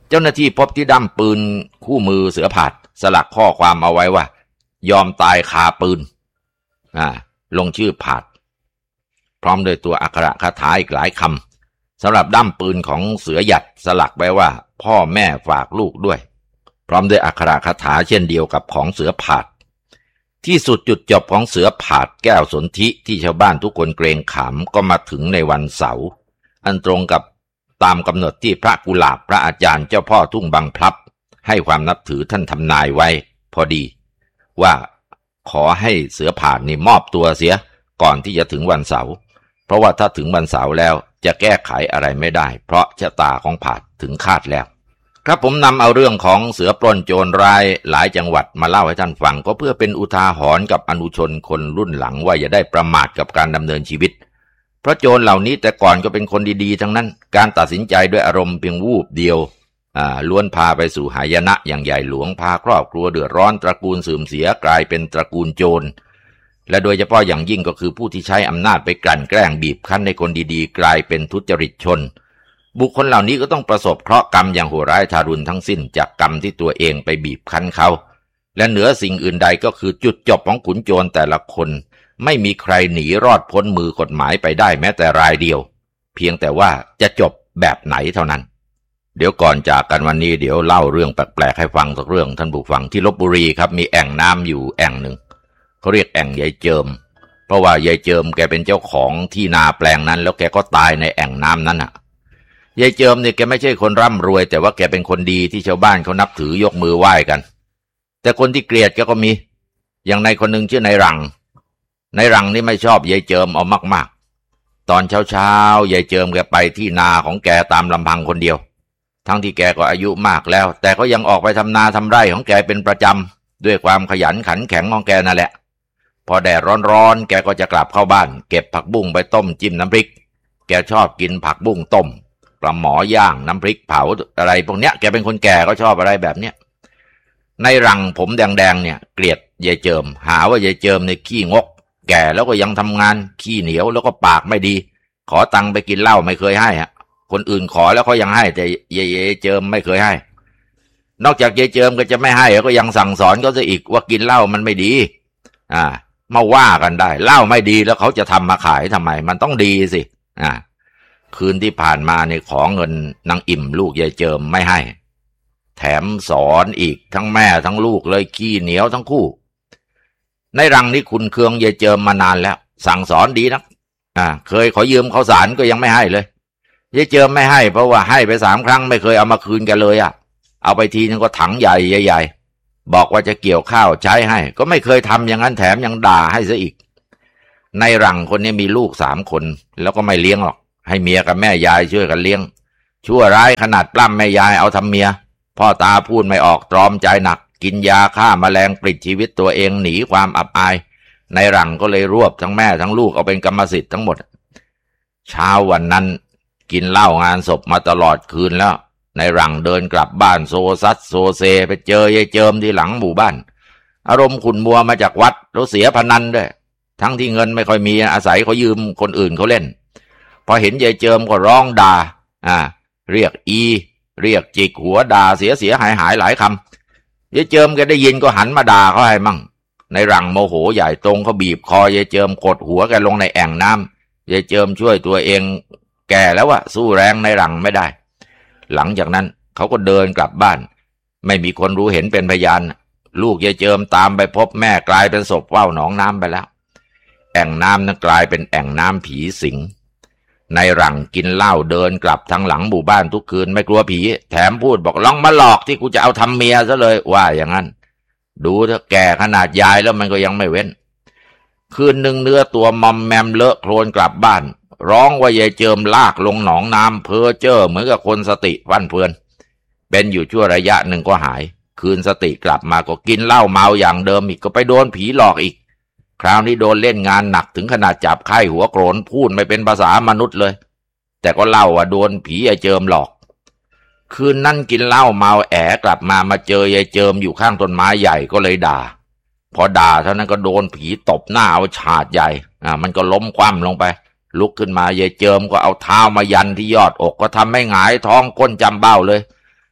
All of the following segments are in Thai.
เจ้าหน้าที่พบที่ดั้มปืนคู่มือเสือผาดสลักข้อความเอาไว้ว่ายอมตายคาปืนลงชื่อผาดพร้อมด้วยตัวอักขระคาถาอีกหลายคำสำหรับดั้มปืนของเสือหยัดสลักไว้ว่าพ่อแม่ฝากลูกด้วยพร้อมด้วยอักขระคาถาเช่นเดียวกับของเสือผาดที่สุดจุดจบของเสือผาดแก้วสนธิที่ชาวบ้านทุกคนเกรงขามก็มาถึงในวันเสาร์อันตรงกับตามกำหนดที่พระกุหลาบพระอาจารย์เจ้าพ่อทุ่งบางพลับให้ความนับถือท่านทำนายไว้พอดีว่าขอให้เสือผาดนี่มอบตัวเสียก่อนที่จะถึงวันเสาร์เพราะว่าถ้าถึงวันเสาร์แล้วจะแก้ไขอะไรไม่ได้เพราะชะตาของผาดถึงคาดแล้วครับผมนำเอาเรื่องของเสือปล้นโจรร้ายหลายจังหวัดมาเล่าให้ท่านฟังก็เพื่อเป็นอุทาหรณ์กับอนุชนคนรุ่นหลังว่าอย่าได้ประมาทกับการดำเนินชีวิตเพราะโจรเหล่านี้แต่ก่อนก็เป็นคนดีๆทั้งนั้นการตัดสินใจด้วยอารมณ์เพียงวูบเดียวล้วนพาไปสู่หายนะอย่างใหญ่หลวงพาครอบครัวเดือดร้อนตระกูลเสื่อมเสียกลายเป็นตระกูลโจรและโดยเฉพาะอย่างยิ่งก็คือผู้ที่ใช้อำนาจไปกลั่นแกล้งบีบคั้นให้คนดีๆกลายเป็นทุจริตชนบุคคลเหล่านี้ก็ต้องประสบเคราะห์กรรมอย่างโหดร้ายทารุณทั้งสิ้นจากกรรมที่ตัวเองไปบีบคั้นเขาและเหนือสิ่งอื่นใดก็คือจุดจบของขุนโจรแต่ละคนไม่มีใครหนีรอดพ้นมือกฎหมายไปได้แม้แต่รายเดียวเพียงแต่ว่าจะจบแบบไหนเท่านั้นเดี๋ยวก่อนจากกันวันนี้เดี๋ยวเล่าเรื่องแปลกๆให้ฟังสักเรื่องท่านผู้ฟังที่ลพบุรีครับมีแอ่งน้ำอยู่แอ่งหนึ่งเขาเรียกแอ่งยายเจิมเพราะว่ายายเจิมแกเป็นเจ้าของที่นาแปลงนั้นแล้วแกก็ตายในแอ่งน้ำนั้นยายเจิมเนี่ยแกไม่ใช่คนร่ำรวยแต่ว่าแกเป็นคนดีที่ชาวบ้านเขานับถือยกมือไหว้กันแต่คนที่เกลียดแกก็มีอย่างในคนหนึ่งชื่อนายรังนี่ไม่ชอบยายเจิมเอามากๆตอนเช้ายายเจิมแกไปที่นาของแกตามลำพังคนเดียวทั้งที่แกก็อายุมากแล้วแต่ก็ยังออกไปทำนาทำไร่ของแกเป็นประจำด้วยความขยันขันแข็งของแกนั่นแหละพอแดดร้อนๆแกก็จะกลับเข้าบ้านเก็บผักบุ้งไปต้มจิ้มน้ำพริกแกชอบกินผักบุ้งต้มปลาหมอย่างน้ำพริกเผาอะไรพวกเนี้ยแกเป็นคนแก่ก็ชอบอะไรแบบเนี้ยในรังผมแดงๆเนี่ยเกลียดยายเจิมหาว่ายายเจิมในขี้งกแก่แล้วก็ยังทำงานขี้เหนียวแล้วก็ปากไม่ดีขอตังค์ไปกินเหล้าไม่เคยให้คนอื่นขอแล้วเขายังให้แต่ยายเจิมไม่เคยให้นอกจากยายเจิมก็จะไม่ให้ก็ยังสั่งสอนเขาซะอีกว่ากินเหล้ามันไม่ดีมาว่ากันได้เหล้าไม่ดีแล้วเขาจะทำมาขายทำไมมันต้องดีสิคืนที่ผ่านมาเนี่ยขอเงินนางอิ่มลูกยายเจิมไม่ให้แถมสอนอีกทั้งแม่ทั้งลูกเลยขี้เหนียวทั้งคู่ในรังนี้คุณเคืองยายเจิมมานานแล้วสั่งสอนดีนักเคยขอยืมข้าวสารก็ยังไม่ให้เลยยายเจิมไม่ให้เพราะว่าให้ไป3 ครั้งไม่เคยเอามาคืนแกเลยเอาไปทีนึงก็ถังใหญ่ๆบอกว่าจะเกี่ยวข้าวใช้ให้ก็ไม่เคยทำอย่างนั้นแถมยังด่าให้ซะอีกในรังคนนี้มีลูก3 คนแล้วก็ไม่เลี้ยงหรอกให้เมียกับแม่ยายช่วยกันเลี้ยงชั่วร้ายขนาดปล้ำแม่ยายเอาทำเมียพ่อตาพูดไม่ออกตรอมใจหนักกินยาฆ่าแมลงปลิดชีวิตตัวเองหนีความอับอายในรังก็เลยรวบทั้งแม่ทั้งลูกเอาเป็นกรรมสิทธิ์ทั้งหมดเช้าวันนั้นกินเหล้างานศพมาตลอดคืนแล้วในรังเดินกลับบ้านโซซัดโซเซไปเจอยายเจิมที่หลังหมู่บ้านอารมณ์ขุ่นมัวมาจากวัดแล้วเสียพนันด้วยทั้งที่เงินไม่ค่อยมีอาศัยเขายืมคนอื่นเขาเล่นพอเห็นยายเจิมก็ร้องด่าเรียกเรียกจิกหัวด่าเสียหายหลายคำยายเจิมแกได้ยินก็หันมาด่าเขาให้มั่งในรังโมโหใหญ่ตรงเขาบีบคอยายเจิมกดหัวแกลงในแอ่งน้ำยายเจิมช่วยตัวเองแก่แล้วสู้แรงในรังไม่ได้หลังจากนั้นเขาก็เดินกลับบ้านไม่มีคนรู้เห็นเป็นพยานลูกยายเจิมตามไปพบแม่กลายเป็นศพว่าวหนองน้ำไปแล้วแอ่งน้ำนั้นกลายเป็นแอ่งน้ำผีสิงในรังกินเหล้าเดินกลับทางหลังหมู่บ้านทุกคืนไม่กลัวผีแถมพูดบอกลองมาหลอกที่กูจะเอาทำเมียซะเลยว่าอย่างนั้นดูเถอะแก่ขนาดยายแล้วมันก็ยังไม่เว้นคืนหนึ่งเนื้อตัวมอมแมมเลอะโคลนกลับบ้านร้องว่ายายเจิมลากลงหนองน้ำเพ้อเจ้อเหมือนกับคนสติฟั่นเฟือนเป็นอยู่ชั่วระยะหนึ่งก็หายคืนสติกลับมาก็กินเหล้าเมาอย่างเดิมอีกก็ไปโดนผีหลอกอีกคราวนี้โดนเล่นงานหนักถึงขนาดจับไข้หัวโกรนพูดไม่เป็นภาษามนุษย์เลยแต่ก็เล่าว่าโดนผียายเจิมหลอกคืนนั้นกินเหล้าเมาแอกลับมาเจอยายเจิมอยู่ข้างต้นไม้ใหญ่ก็เลยด่าพอด่าเท่านั้นก็โดนผีตบหน้าเอาฉาดใหญ่มันก็ล้มคว่ำลงไปลุกขึ้นมายายเจิมก็เอาเท้ามายันที่ยอดอกก็ทำให้หงายท้องก้นจำเบ้าเลย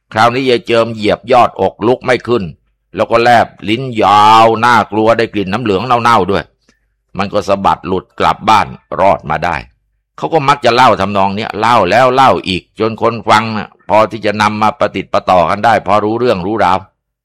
คราวนี้ยายเจิมเหยียบยอดอกลุกไม่ขึ้นแล้วก็แลบลิ้นยาวน่ากลัวได้กลิ่นน้ำเหลืองเน่าๆด้วยมันก็สะบัดหลุดกลับบ้านรอดมาได้เขาก็มักจะเล่าทำนองเนี้ยเล่าแล้วเล่าอีกจนคนฟังนะพอที่จะนำมาประติดประต่อกันได้พอรู้เรื่องรู้ราว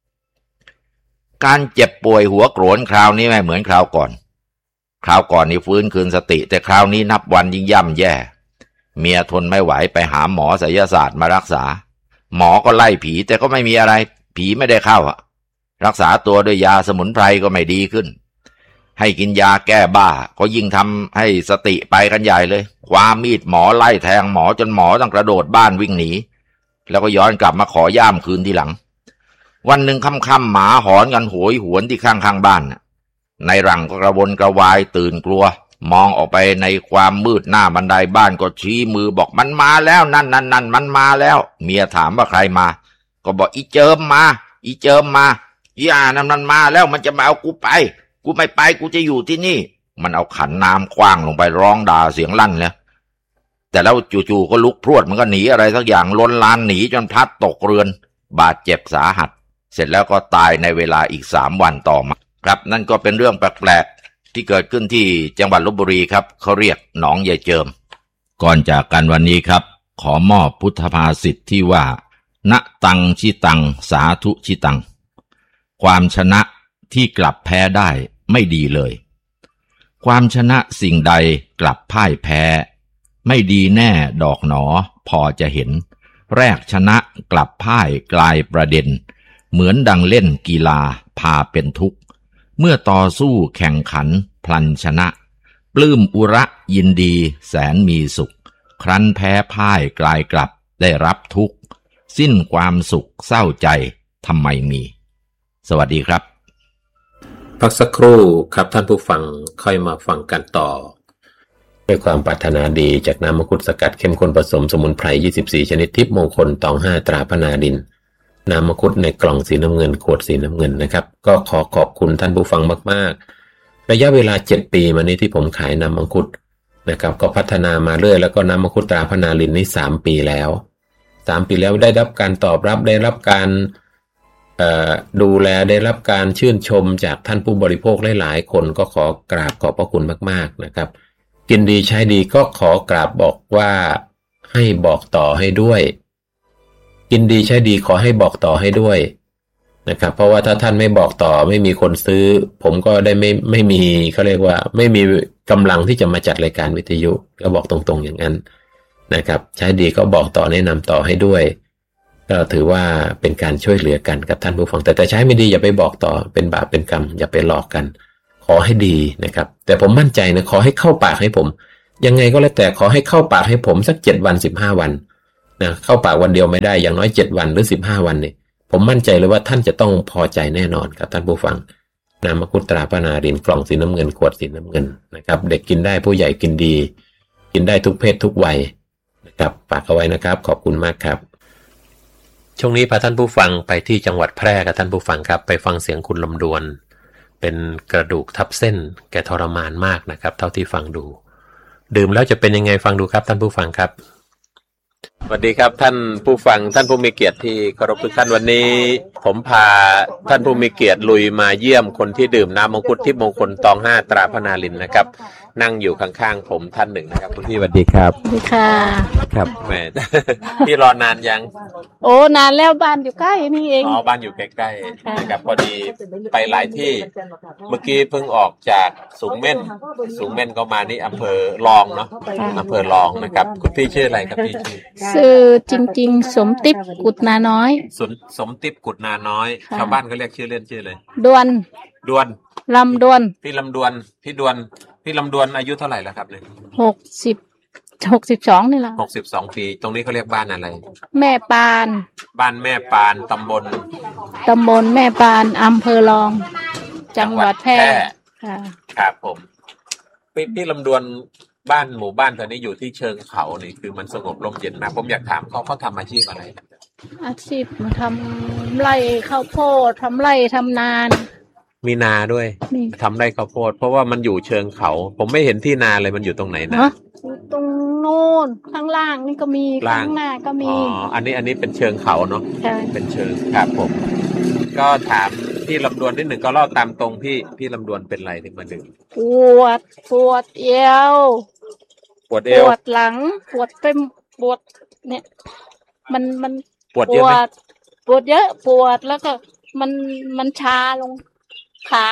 การเจ็บป่วยหัวโกรนคราวนี้ไม่เหมือนคราวก่อนนี่ฟื้นคืนสติแต่คราวนี้นับวันยิ่งย่ำแย่เมียทนไม่ไหวไปหาหมอไสยศาสตร์มารักษาหมอก็ไล่ผีแต่ก็ไม่มีอะไรผีไม่ได้เข้ารักษาตัวด้วยยาสมุนไพรก็ไม่ดีขึ้นให้กินยาแก้บ้าก็ยิ่งทำให้สติไปกันใหญ่เลยคว้ามีดหมอไล่แทงหมอจนหมอต้องกระโดดบ้านวิ่งหนีแล้วก็ย้อนกลับมาขอย่ามคืนทีหลังวันหนึ่งค่ำๆหมาหอนกันโหยหวนที่ข้างบ้านในหลังก็กระวนกระวายตื่นกลัวมองออกไปในความมืดหน้าบันไดบ้านก็ชี้มือบอกมันมาแล้วนั่นมันมาแล้วเมียถามว่าใครมาก็บอกอีเจิมมาอย่านั่นมันมาแล้วมันจะมาเอากูไปกูไม่ไปกูจะอยู่ที่นี่มันเอาขันน้ำคว้างลงไปร้องด่าเสียงลั่นเลยแต่แล้วจู่ๆก็ลุกพรวดมันก็หนีอะไรสักอย่างล้นลานหนีจนพลัดตกเรือนบาดเจ็บสาหัสเสร็จแล้วก็ตายในเวลาอีก3 วันต่อมาครับนั่นก็เป็นเรื่องแปลกๆที่เกิดขึ้นที่จังหวัดลพบุรีครับเขาเรียกหนองยายเจิมก่อนจากกันวันนี้ครับขอมอบพุทธภาษิตที่ว่าณตังชิตังสาธุชิตังความชนะที่กลับแพ้ได้ไม่ดีเลยความชนะสิ่งใดกลับพ่ายแพ้ไม่ดีแน่ดอกหนอพอจะเห็นแรกชนะกลับพ่ายกลายประเด็นเหมือนดังเล่นกีฬาพาเป็นทุกข์เมื่อต่อสู้แข่งขันพลันชนะปลื้มอุระยินดีแสนมีสุขครั้นแพ้พ่ายกลายกลับได้รับทุกข์สิ้นความสุขเศร้าใจทำไมมีสวัสดีครับพักสักครู่ครับท่านผู้ฟังค่อยมาฟังกันต่อด้วยความปรารถนาดีจากน้ำมังคุดสกัดเข้มข้นผสมสมุนไพร24ชนิดทิพย์มงคลตอง5ตราพนาดินน้ำมังคุดในกล่องสีน้ำเงินขวดสีน้ำเงินนะครับก็ขอขอบคุณท่านผู้ฟังมากๆระยะเวลา7 ปีมานี้ที่ผมขายน้ำมังคุดนะครับก็พัฒนามาเรื่อยแล้วก็น้ำมังคุดตราพนาดินนี่3 ปีแล้วได้รับการตอบรับได้รับการดูแลได้รับการชื่นชมจากท่านผู้บริโภคหลายๆคนก็ขอกราบขอบพระคุณมากๆนะครับกินดีใช้ดีก็ขอกราบบอกว่าให้บอกต่อให้ด้วยกินดีใช้ดีขอให้บอกต่อให้ด้วยนะครับเพราะว่าถ้าท่านไม่บอกต่อไม่มีคนซื้อผมก็ได้ไม่มีเขาเรียกว่าไม่มีกำลังที่จะมาจัดรายการวิทยุก็บอกตรงๆอย่างนั้นนะครับใช้ดีก็บอกต่อแนะนำต่อให้ด้วยก็ถือว่าเป็นการช่วยเหลือกันกับท่านผู้ฟังแต่ใช้ไม่ดีอย่าไปบอกต่อเป็นบาปเป็นกรรมอย่าไปหลอกกันขอให้ดีนะครับแต่ผมมั่นใจนะขอให้เข้าปากให้ผมยังไงก็แล้วแต่ขอให้เข้าปากให้ผมสัก7 วัน15 วันนะเข้าปากวันเดียวไม่ได้อย่างน้อย7 วันหรือ15 วันนี่ผมมั่นใจเลยว่าท่านจะต้องพอใจแน่นอนครับท่านผู้ฟังน้ำมังคุดตราพนาดินกล่องสีน้ำเงินขวดสีน้ำเงินนะครับเด็กกินได้ผู้ใหญ่กินดีกินได้ทุกเพศทุกวัยนะครับฝากเอาไว้นะครับขอบคุณมากครับช่วงนี้พาท่านผู้ฟังไปที่จังหวัดแพร่กับท่านผู้ฟังครับไปฟังเสียงคุณลำดวนเป็นกระดูกทับเส้นแกทรมานมากนะครับเท่าที่ฟังดูดื่มแล้วจะเป็นยังไงฟังดูครับท่านผู้ฟังครับสวัสดีครับท่านผู้ฟังท่านผู้มีเกียรติที่เคารพทุกท่านวันนี้ผมพาท่านผู้มีเกียรติลุยมาเยี่ยมคนที่ดื่มน้ำมังคุดทิพย์มงคลตอง5ตราพนาลินนะครับนั่งอยู่ข้างๆผมท่านหนึ่งนะครับคุณพี่สวัสดีครับสวัสดีค่ะครับแม่พี่รอนานยังโอ้นานแล้วบ้านอยู่ใกล้นี่เองอ๋อบ้านอยู่ใกล้ๆนะครับพอดีไปหลายที่เมื่อกี้เพิ่งออกจากสูงเม่นก็มานี่อำเภอรองเนาะอำเภอรองนะครับคุณพี่ชื่ออะไรครับพี่ชื่อจริงๆสมติ๊บกุดนาน้อยสมติ๊บกุดนาน้อยชาวบ้านเขาเรียกชื่อเล่นชื่อเลยดวนลำดวนพี่ลำดวนพี่ลำดวนอายุเท่าไหร่แล้วครับเนี่ย 62นี่ล่ะ 62 ปีตรงนี้เขาเรียกบ้านอะไรแม่ปานบ้านแม่ปานตำบลแม่ปานอำเภอรองจังหวัดแพร่ค่ะครับผมพี่ลำดวนบ้านหมู่บ้านตอนนี้อยู่ที่เชิงเขานี่คือมันสงบร่มเย็นนะผมอยากถามเขาทำอาชีพอะไรอาชีพมาทำไร่ข้าวโพดทำไร่ทำนามีนาด้วยทำไร่ข้าวโพดเพราะว่ามันอยู่เชิงเขาผมไม่เห็นที่นาเลยมันอยู่ตรงไหนนะตรงโน้นข้างล่างนี่ก็มีข้างหน้าก็มีอันนี้เป็นเชิงเขาเนาะใช่เป็นเชิงครับผมก็ถามพี่ลำดวนนิดหนึ่งก็เล่าตามตรงพี่ลำดวนเป็นไรถึงมาดื่มปวดเอวปวดหลังปวดเนี่ยมันปวดเยอะไหมปวดเยอะปวดแล้วก็มันชาลงขา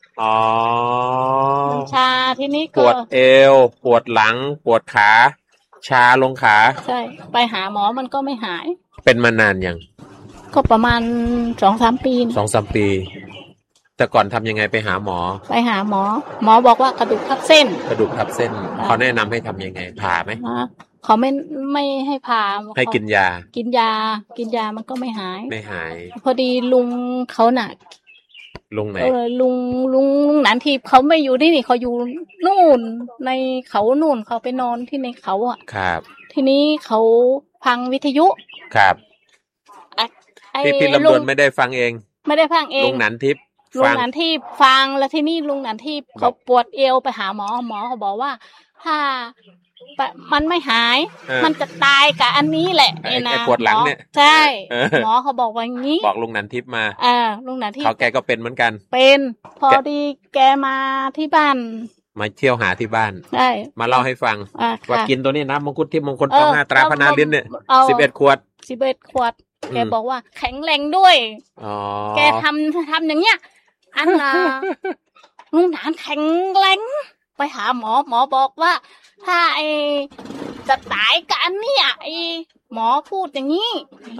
มันชาทีนี้ก็ปวดเอวปวดหลังปวดขาชาลงขาใช่ไปหาหมอมันก็ไม่หายเป็นมานานยังก็ประมาณ 2-3 ปี 2-3 ปีแต่ก่อนทำยังไงไปหาหมอบอกว่ากระดูกทับเส้นเขาแนะนำให้ทำยังไงผ่าไหมเขาไม่ให้ผ่าให้กินยามันก็ไม่หายพอดีลุงเขาน่ะลุงไหนลุงหนานทีเขาไม่อยู่ที่นี่เขาอยู่นู่นในเขานู่นเขาไปนอนที่ในเขาอ่ะครับทีนี้เขาฟังวิทยุครับพี่ลำดวนไม่ได้ฟังเองลุงหนานทิพย์ฟังแล้วที่นี่ลุงหนานทิพย์เขาปวดเอวไปหาหมอเขาบอกว่าถ้ามันไม่หายมันจะตายกับอันนี้แหละนะปวดหลังเนี่ยใช่หมอเขาบอกว่างี้บอกลุงหนานทิพย์มาลุงหนานทิพย์เขาแกก็เป็นเหมือนกันเป็นพอดีแกมาที่บ้านมาเที่ยวหาที่บ้านใช่มาเล่าให้ฟังว่ากินตัวนี้น้ำมังคุดทิพย์มงคลต้อง5 ตราพนาลิ้นเนี่ย11 ขวดแกบอกว่าแข็งแรงด้วยแกทำอย่างเงี้ยอันน่ะลุงหนานแข็งแรงไปหาหมอบอกว่าถ้าจะตายกันเนี่ยหมอพูดอย่างนี้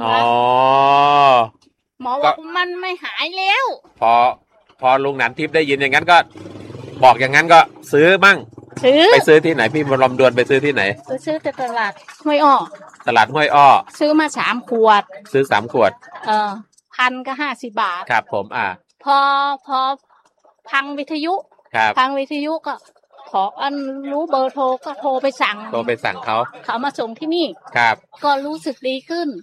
หมอบอกมันไม่หายแล้วพอลุงหนานทิพย์ได้ยินอย่างนั้นก็บอกอย่างนั้นก็ซื้อมั่งไปซื้อที่ไหนพี่ลำดวนไปซื้อที่ไหนซื้อตลาดห้วยอ้อซื้อมา3 ขวดซื้อ3 ขวด 1,000 ก็50 บาทครับผมพอฟังวิทยุก็ขอรู้เบอร์โทรก็โทรไปสั่งเขามาส่งที่นี่ครับก็รู้สึกดีขึ้น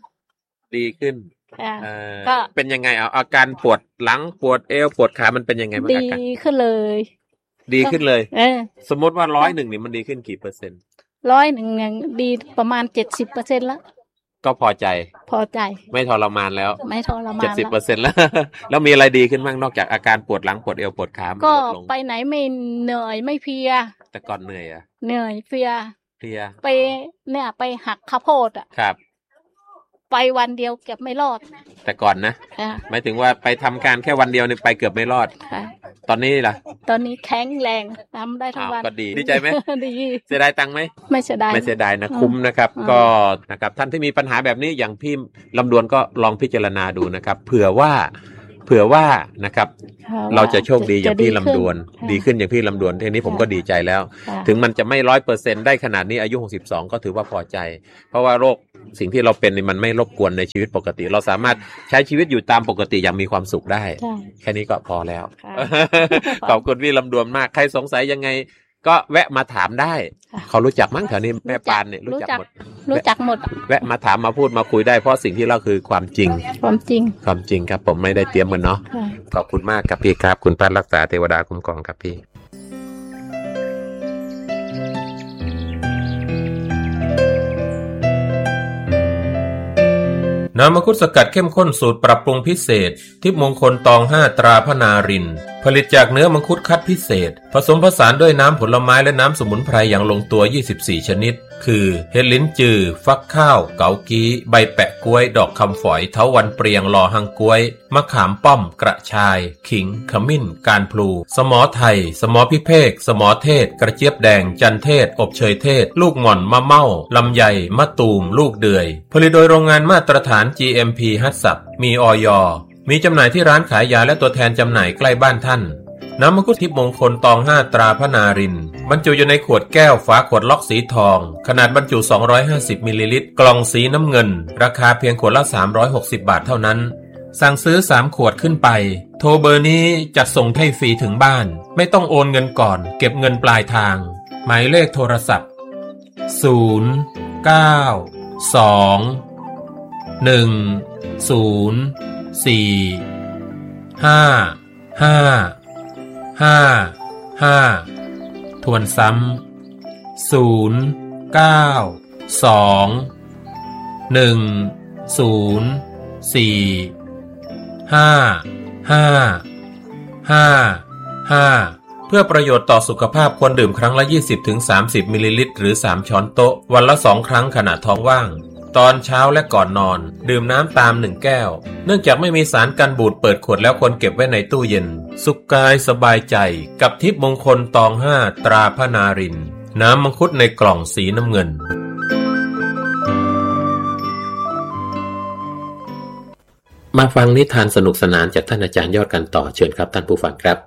ก็เป็นยังไงอาการปวดหลังปวดเอวปวดขามันเป็นยังไงบ้างดีขึ้นเลยสมมติว่า100นี่มันดีขึ้นกี่เปอร์เซ็นต์ 100ดีประมาณ 70% แล้วก็พอใจไม่ทรมานแล้ว70%แล้วมีอะไรดีขึ้นบ้างนอกจากอาการปวดหลังปวดเอวปวดขาก็ไปไหนไม่เหนื่อยไม่เพลียแต่ก่อนเหนื่อยเพลียไปเนี่ยไปหักข้าวโพดครับไปวันเดียวเกือบไม่รอดแต่ก่อนนะหมายถึงว่าไปทำการแค่วันเดียวนี่ไปเกือบไม่รอดตอนนี้ล่ะตอนนี้แข็งแรงทำได้ทั้งวันก็ดีใจไหมดีเสียดายตังค์ไหมไม่เสียดายนะคุ้มนะครับก็นะครับท่านที่มีปัญหาแบบนี้อย่างพี่ลำดวนก็ลองพิจารณาดูนะครับเผื่อว่านะครับเราจะโชคดีอย่างพี่ลำดวนดีขึ้นอย่างพี่ลำดวนทีนี้ผมก็ดีใจแล้วถึงมันจะไม่ 100% ได้ขนาดนี้อายุ62ก็ถือว่าพอใจเพราะว่าโรคสิ่งที่เราเป็นนี่มันไม่รบกวนในชีวิตปกติเราสามารถใช้ชีวิตอยู่ตามปกติอย่างมีความสุขได้แค่นี้ก็พอแล้วขอบคุณพี่ลำดวนมากใครสงสัยยังไงก็แวะมาถามได้เขารู้จักมั้งแถวนี้แม่ปานเนี่ยรู้จักหมดแวะมาถามมาพูดมาคุยได้เพราะสิ่งที่เราคือความจริงครับผมไม่ได้เตรียมกันเนาะขอบคุณมากครับพี่ครับคุณป้ารักษาเทวดาคุ้มครองครับพี่น้ำมังคุดสกัดเข้มข้นสูตรปรับปรุงพิเศษทิพย์มงคลตอง5 ตราพนารินผลิตจากเนื้อมังคุดคัดพิเศษผสมผสานด้วยน้ำผลไม้และน้ำสมุนไพรอย่างลงตัว24 ชนิดคือเห็ดลิ้นจือฟักข้าวเกากี้ใบแปะกล้วยดอกคำฝอยเถาวัลย์เปรียงลอหังกล้วยมะขามป้อมกระชายขิงขมิ้นการพลูสมอไทยสมอพิเภกสมอเทศกระเจี๊ยบแดงจันเทศอบเชยเทศลูกหม่อนมะเม่าลำไยมะตูมลูกเดือยผลิตโดยโรงงานมาตรฐาน GMP ฮัตสับมีอย.มีจำหน่ายที่ร้านขายยาและตัวแทนจำหน่ายใกล้บ้านท่านน้ำมังคุดทิพย์มงคลตอง5 ตราพนารินบรรจุอยู่ในขวดแก้วฝาขวดล็อกสีทองขนาดบรรจุ250มิลลิลิตรกล่องสีน้ำเงินราคาเพียงขวดละ360 บาทเท่านั้นสั่งซื้อ3 ขวดขึ้นไปโทรเบอร์นี้จัดส่งให้ฟรีถึงบ้านไม่ต้องโอนเงินก่อนเก็บเงินปลายทางหมายเลขโทรศัพท์0 9 2 1 0 4 5 5 ทวนซ้ำ0 9 เพื่อประโยชน์ต่อสุขภาพควรดื่มครั้งละ 20-30 มิลลิลิตรหรือ3ช้อนโต๊ะวันละ2ครั้งขณะท้องว่างตอนเช้าและก่อนนอนดื่มน้ำตาม1แก้วเนื่องจากไม่มีสารกันบูดเปิดขวดแล้วควรเก็บไว้ในตู้เย็นสุขกายสบายใจกับทิพย์มงคลตอง5ตราพระนารินทร์น้ำมังคุดในกล่องสีน้ำเงินมาฟังนิทานสนุกสนานจากท่านอาจารย์ยอดกันต่อเชิญครับท่านผู้ฟังครับ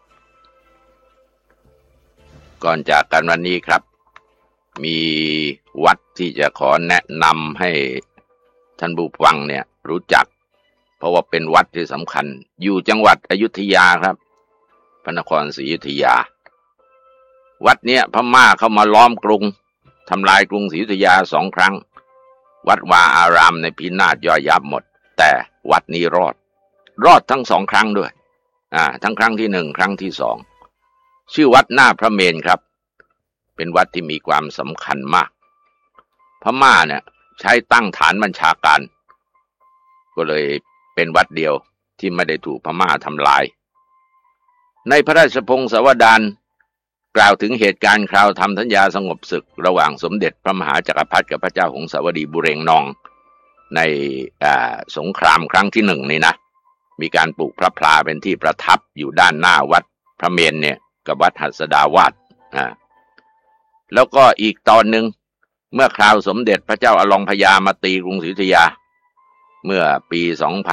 ก่อนจากกันวันนี้ครับมีวัดที่จะขอแนะนำให้ท่านผู้ฟังเนี่ยรู้จักเพราะว่าเป็นวัดที่สำคัญอยู่จังหวัดอยุธยาครับพระนครศรีอยุธยาวัดเนี้ยพม่าเข้ามาล้อมกรุงทำลายกรุงศรีอยุธยา2 ครั้งวัดวาอารามในพินาศย่อยยับหมดแต่วัดนี้รอดทั้ง2 ครั้งด้วยทั้งครั้งที่1ครั้งที่2ชื่อวัดหน้าพระเมรุครับเป็นวัดที่มีความสำคัญมากพม่าเนี่ยใช้ตั้งฐานบัญชาการก็เลยเป็นวัดเดียวที่ไม่ได้ถูกพม่าทำลายในพระราชพงศาวดารกล่าวถึงเหตุการณ์คราวทำสัญญาสงบศึกระหว่างสมเด็จพระมหาจักรพรรดิกับพระเจ้าหงสาวดีบุเรงนองในสงครามครั้งที่1นี่นะมีการปลูกพระพลาเป็นที่ประทับอยู่ด้านหน้าวัดพระเมรุเนี่ยกับวัดหัสดาวาสแล้วก็อีกตอนหนึ่งเมื่อคราวสมเด็จพระเจ้าอลองพญามาตีกรุงศรีอยุธยาเมื่อปี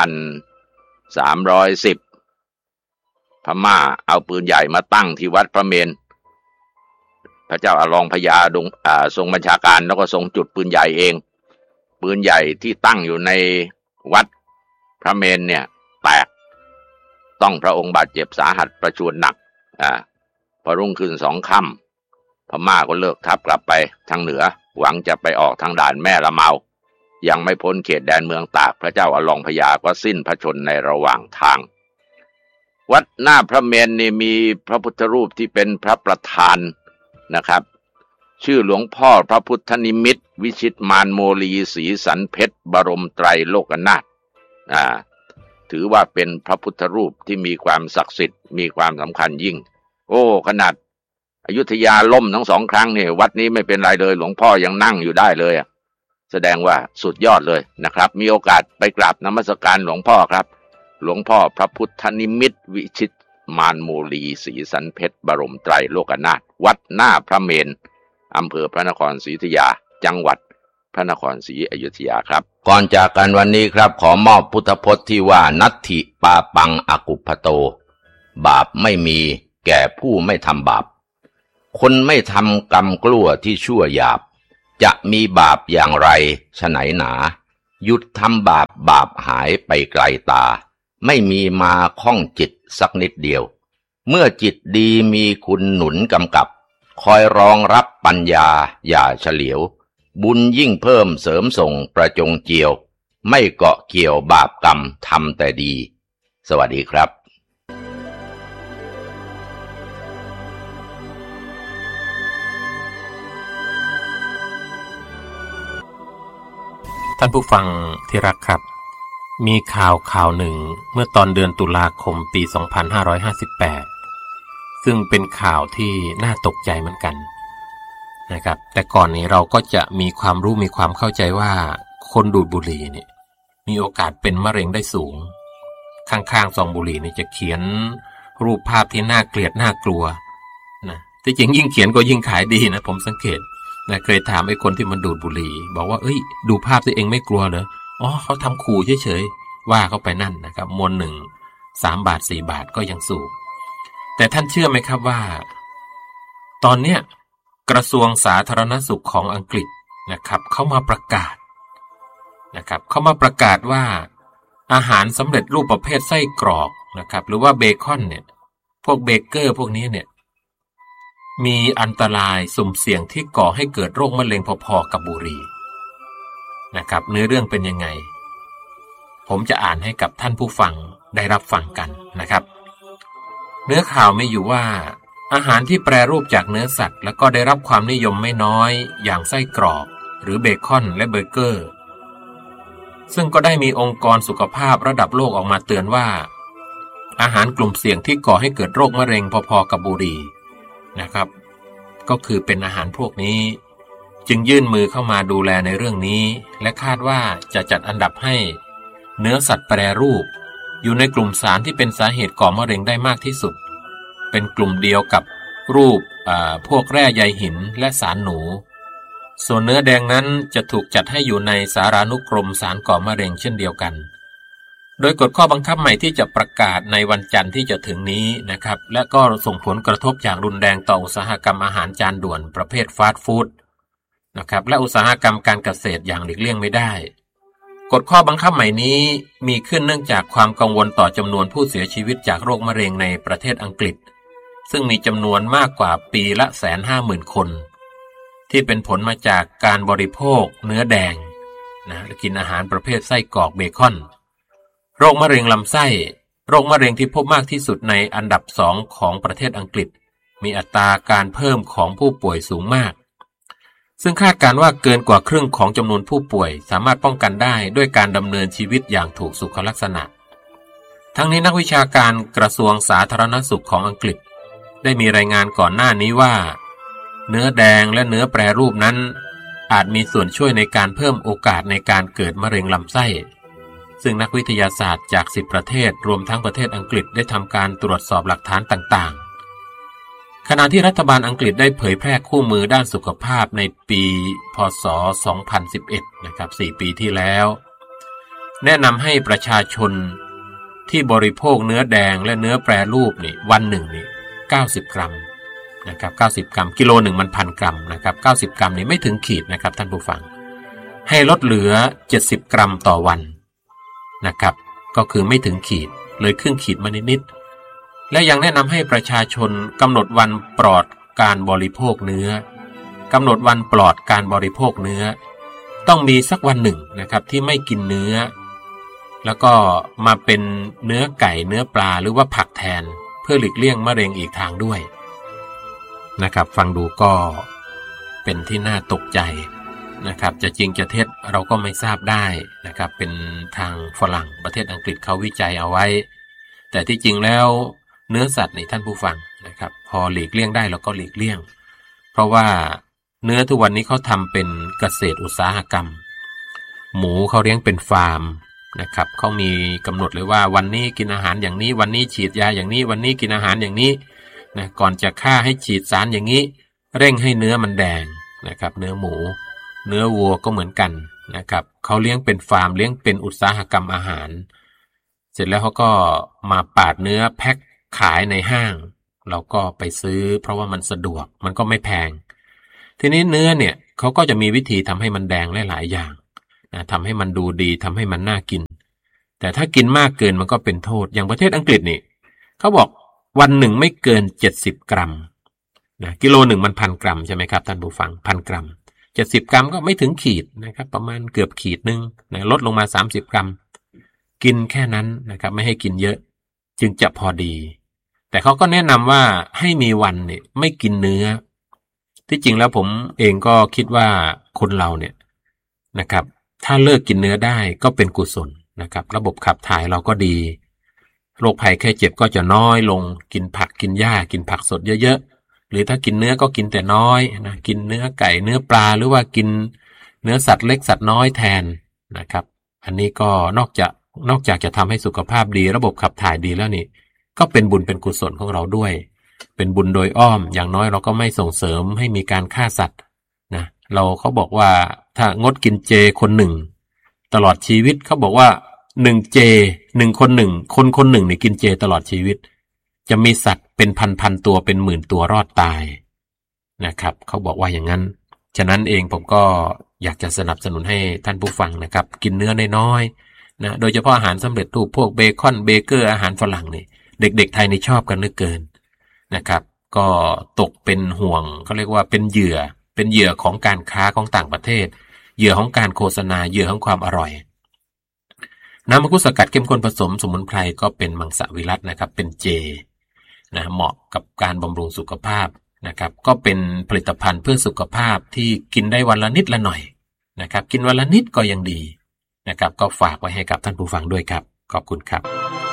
2310พม่าเอาปืนใหญ่มาตั้งที่วัดพระเมรุพระเจ้าอลองพญาทรงบัญชาการแล้วก็ทรงจุดปืนใหญ่เองปืนใหญ่ที่ตั้งอยู่ในวัดพระเมรุเนี่ยแตกต้องพระองค์บาดเจ็บสาหัสประชวรหนักพอรุ่งขึ้น2 ค่ำพม่าก็เลิกทัพกลับไปทางเหนือหวังจะไปออกทางด่านแม่ละเมายังไม่พ้นเขตแดนเมืองตากพระเจ้าอลองพญาก็สิ้นพระชนในระหว่างทางวัดหน้าพระเมรุนี่มีพระพุทธรูปที่เป็นพระประธานนะครับชื่อหลวงพ่อพระพุทธนิมิตวิชิตมานโมลีศรีสันเพชรบรมไตรโลกนาถถือว่าเป็นพระพุทธรูปที่มีความศักดิ์สิทธิ์มีความสำคัญยิ่งขนาดอยุธยาล่มทั้ง2 ครั้งเนี่ยวัดนี้ไม่เป็นไรเลยหลวงพ่อยังนั่งอยู่ได้เลยแสดงว่าสุดยอดเลยนะครับมีโอกาสไปกราบนมัสการหลวงพ่อครับหลวงพ่อพระพุทธนิมิตวิชิตมานโมลีศรีสันเพชรบรมไตรโลกนาถวัดหน้าพระเมรุอำเภอพระนครศรีอยุธยาจังหวัดพระนครศรีอยุธยาครับก่อนจากกันวันนี้ครับขอมอบพุทธพจน์ที่ว่านัตถิปาปังอกุปโตบาปไม่มีแก่ผู้ไม่ทำบาปคนไม่ทำกรรมกลัวที่ชั่วหยาบจะมีบาปอย่างไรฉะไหนหนาหยุดทำบาปหายไปไกลตาไม่มีมาข้องจิตสักนิดเดียวเมื่อจิตดีมีคุณหนุนกำกับคอยรองรับปัญญาอย่าเฉลียวบุญยิ่งเพิ่มเสริมส่งประจงเจียวไม่เกาะเกี่ยวบาปกรรมทำแต่ดีสวัสดีครับท่านผู้ฟังที่รักครับมีข่าวหนึ่งเมื่อตอนเดือนตุลาคมปี2558ซึ่งเป็นข่าวที่น่าตกใจเหมือนกันนะครับแต่ก่อนนี้เราก็จะมีความรู้มีความเข้าใจว่าคนดูดบุหรี่เนี่ยมีโอกาสเป็นมะเร็งได้สูงข้างๆซองบุหรี่นี่จะเขียนรูปภาพที่น่าเกลียดน่ากลัวนะที่จริงยิ่งเขียนก็ยิ่งขายดีนะผมสังเกตนะเคยถามไอ้คนที่มันดูดบุหรี่บอกว่าดูภาพตัวเองไม่กลัวเหรอเขาทำขู่เฉยๆว่าเข้าไปนั่นนะครับมวนหนึ่ง3 บาท4 บาทก็ยังสูบแต่ท่านเชื่อไหมครับว่าตอนเนี้ยกระทรวงสาธารณสุขของอังกฤษนะครับเขามาประกาศนะครับเขามาประกาศว่าอาหารสำเร็จรูปประเภทไส้กรอกนะครับหรือว่าเบคอนเนี่ยพวกเบเกอร์พวกนี้เนี่ยมีอันตรายสุ่มเสี่ยงที่ก่อให้เกิดโรคมะเร็งพอๆกับบุหรี่นะครับเนื้อเรื่องเป็นยังไงผมจะอ่านให้กับท่านผู้ฟังได้รับฟังกันนะครับเนื้อข่าวมีอยู่ว่าอาหารที่แปรรูปจากเนื้อสัตว์แล้วก็ได้รับความนิยมไม่น้อยอย่างไส้กรอกหรือเบคอนและเบอร์เกอร์ซึ่งก็ได้มีองค์กรสุขภาพระดับโลกออกมาเตือนว่าอาหารกลุ่มเสี่ยงที่ก่อให้เกิดโรคมะเร็งพอๆกับบุหรี่นะครับก็คือเป็นอาหารพวกนี้จึงยื่นมือเข้ามาดูแลในเรื่องนี้และคาดว่าจะจัดอันดับให้เนื้อสัตว์แปรรูปอยู่ในกลุ่มสารที่เป็นสาเหตุก่อมะเร็งได้มากที่สุดเป็นกลุ่มเดียวกับรูปพวกแร่ใยหินและสารหนูส่วนเนื้อแดงนั้นจะถูกจัดให้อยู่ในสารานุกรมสารก่อมะเร็งเช่นเดียวกันโดยกฎข้อบังคับใหม่ที่จะประกาศในวันจันทร์ที่จะถึงนี้นะครับและก็ส่งผลกระทบอย่างรุนแรงต่ออุตสาหกรรมอาหารจานด่วนประเภทฟาสต์ฟู้ดนะครับและอุตสาหกรรมการเกษตรอย่างหลีกเลี่ยงไม่ได้กฎข้อบังคับใหม่นี้มีขึ้นเนื่องจากความกังวลต่อจำนวนผู้เสียชีวิตจากโรคมะเร็งในประเทศอังกฤษซึ่งมีจำนวนมากกว่าปีละ 150,000 คนที่เป็นผลมาจากการบริโภคเนื้อแดงนะและกินอาหารประเภทไส้กรอกเบคอนโรคมะเร็งลำไส้โรคมะเร็งที่พบมากที่สุดในอันดับ2ของประเทศอังกฤษมีอัตราการเพิ่มของผู้ป่วยสูงมากซึ่งคาดการณ์ว่าเกินกว่าครึ่งของจำนวนผู้ป่วยสามารถป้องกันได้ด้วยการดำเนินชีวิตอย่างถูกสุขลักษณะทั้งนี้นักวิชาการกระทรวงสาธารณสุขของอังกฤษได้มีรายงานก่อนหน้านี้ว่าเนื้อแดงและเนื้อแปรรูปนั้นอาจมีส่วนช่วยในการเพิ่มโอกาสในการเกิดมะเร็งลำไส้ซึ่งนักวิทยาศาสตร์จาก10ประเทศรวมทั้งประเทศอังกฤษได้ทำการตรวจสอบหลักฐานต่างๆขณะที่รัฐบาลอังกฤษได้เผยแพร่คู่มือด้านสุขภาพในปีพ.ศ. 2011นะครับ4ปีที่แล้วแนะนำให้ประชาชนที่บริโภคเนื้อแดงและเนื้อแปรรูปนี่วันหนึ่งนี่90 กรัมนะครับ90 กรัมกิโลหนึ่งมัน1,000 กรัมนะครับ90 กรัมนี่ไม่ถึงขีดนะครับท่านผู้ฟังให้ลดเหลือ70 กรัมต่อวันนะครับก็คือไม่ถึงขีดเลยครึ่งขีดมานิดๆและยังแนะนำให้ประชาชนกำหนดวันปลอดการบริโภคเนื้อกำหนดวันปลอดการบริโภคเนื้อต้องมีสักวันหนึ่งนะครับที่ไม่กินเนื้อแล้วก็มาเป็นเนื้อไก่เนื้อปลาหรือว่าผักแทนเพื่อหลีกเลี่ยงมะเร็งอีกทางด้วยนะครับฟังดูก็เป็นที่น่าตกใจนะครับจะจริงจะเท็จเราก็ไม่ทราบได้นะครับเป็นทางฝรั่งประเทศอังกฤษเขาวิจัยเอาไว้แต่ที่จริงแล้วเนื้อสัตว์ในท่านผู้ฟังนะครับพอหลีกเลี่ยงได้เราก็หลีกเลี่ยงเพราะว่าเนื้อทุกวันนี้เขาทำเป็นเกษตรอุตสาหกรรมหมูเขาเลี้ยงเป็นฟาร์มนะครับเขามีกำหนดเลยว่าวันนี้กินอาหารอย่างนี้วันนี้ฉีดยาอย่างนี้วันนี้กินอาหารอย่างนี้นะก่อนจะฆ่าให้ฉีดสารอย่างนี้เร่งให้เนื้อมันแดงนะครับเนื้อหมูเนื้อวัวก็เหมือนกันนะครับเขาเลี้ยงเป็นฟาร์มเลี้ยงเป็นอุตสาหกรรมอาหารเสร็จแล้วเขาก็มาปาดเนื้อแพ็คขายในห้างเราก็ไปซื้อเพราะว่ามันสะดวกมันก็ไม่แพงทีนี้เนื้อเนี่ยเขาก็จะมีวิธีทำให้มันแดงหลายๆอย่างนะทำให้มันดูดีทำให้มันน่ากินแต่ถ้ากินมากเกินมันก็เป็นโทษอย่างประเทศอังกฤษนี่เขาบอกวันหนึ่งไม่เกิน70 กรัมนะกิโลหนึ่งมัน1,000 กรัมใช่ไหมครับท่านผู้ฟัง1,000 กรัม70 กรัมก็ไม่ถึงขีดนะครับประมาณเกือบขีดนึงนะลดลงมา30 กรัมกินแค่นั้นนะครับไม่ให้กินเยอะจึงจะพอดีแต่เขาก็แนะนำว่าให้มีวันเนี่ยไม่กินเนื้อที่จริงแล้วผมเองก็คิดว่าคนเราเนี่ยนะครับถ้าเลิกกินเนื้อได้ก็เป็นกุศลนะครับระบบขับถ่ายเราก็ดีโรคภัยแค่เจ็บก็จะน้อยลงกินผักกินหญ้ากินผักสดเยอะๆหรือถ้ากินเนื้อก็กินแต่น้อยนะกินเนื้อไก่เนื้อปลาหรือว่ากินเนื้อสัตว์เล็กสัตว์น้อยแทนนะครับอันนี้ก็นอกจากจะทำให้สุขภาพดีระบบขับถ่ายดีแล้วนี่ก็เป็นบุญเป็นกุศลของเราด้วยเป็นบุญโดยอ้อมอย่างน้อยเราก็ไม่ส่งเสริมให้มีการฆ่าสัตว์นะเขาบอกว่าถ้างดกินเจคนหนึ่งตลอดชีวิตเขาบอกว่า1เจ1คน1คน1นี่กินเจตลอดชีวิตจะมีสัตว์เป็นพันๆตัวเป็นหมื่นตัวรอดตายนะครับเขาบอกว่าอย่างนั้นฉะนั้นเองผมก็อยากจะสนับสนุนให้ท่านผู้ฟังนะครับกินเนื้อน้อยๆนะโดยเฉพาะอาหารสำเร็จรูปพวกเบคอนเบเกอร์อาหารฝรั่งนี่เด็กๆไทยนี่ชอบกันเหลือเกินนะครับก็ตกเป็นห่วงเขาเรียกว่าเป็นเหยื่อของการค้าของต่างประเทศเหยื่อของการโฆษณาเหยื่อของความอร่อยน้ำมังคุดสกัดเข้มข้นผสมสมุนไพรก็เป็นมังสวิรัตินะครับเป็นเจนะเหมาะกับการบำรุงสุขภาพนะครับก็เป็นผลิตภัณฑ์เพื่อสุขภาพที่กินได้วันละนิดละหน่อยนะครับกินวันละนิดก็ยังดีนะครับก็ฝากไว้ให้กับท่านผู้ฟังด้วยครับขอบคุณครับ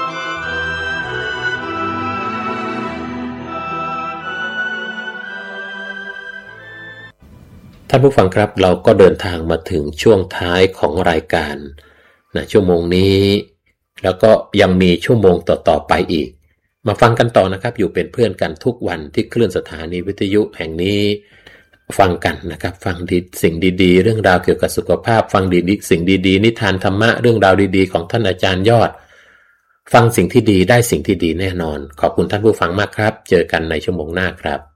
ท่านผู้ฟังครับเราก็เดินทางมาถึงช่วงท้ายของรายการนะชั่วโมงนี้แล้วก็ยังมีชั่วโมงต่อๆไปอีกมาฟังกันต่อนะครับอยู่เป็นเพื่อนกันทุกวันที่คลื่นสถานีวิทยุแห่งนี้ฟังกันนะครับฟังสิ่งดีๆเรื่องราวเกี่ยวกับสุขภาพฟังดีๆสิ่งดีๆนิทานธรรมะเรื่องราวดีๆของท่านอาจารย์ยอดฟังสิ่งที่ดีได้สิ่งที่ดีแน่นอนขอบคุณท่านผู้ฟังมากครับเจอกันในชั่วโมงหน้าครับ